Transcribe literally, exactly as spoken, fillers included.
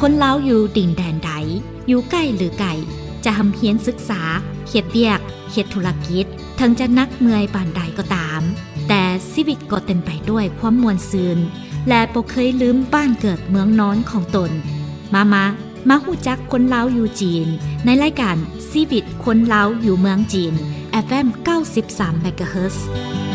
คนลาวอยู่ดินแดนใดอยู่ใกล้หรือไกลจะทำเพียนศึกษาเฮ็ดเวียกเฮ็ดธุรกิจทั้งจะนักเมื่อยปานใดก็ตามแต่ชีวิตก็เต็มไปด้วยความม่วนซื่นและบ่เคยลืมบ้านเกิดเมืองนอนของตนมามามาฮู้จักคนลาวอยู่จีนในรายการชีวิตคนลาวอยู่เมืองจีน เอฟ เอ็ม เก้าสิบสาม เมกะเฮิรตซ์